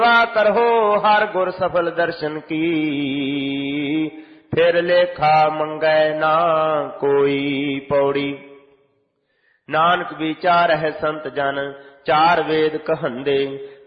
करहो हर गुर सफल दर्शन की, फिर लेखा मंगै ना कोई। पौड़ी। नानक विचार है संत जन, चार वेद कहंदे,